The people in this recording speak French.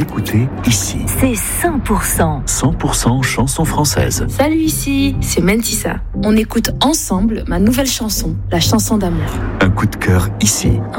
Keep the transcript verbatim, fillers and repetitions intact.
écoutez ici. C'est cent pour cent. cent pour cent chansons françaises. Salut, ici, c'est Mentissa. On écoute ensemble ma nouvelle chanson, la chanson d'amour. Un coup de cœur ici.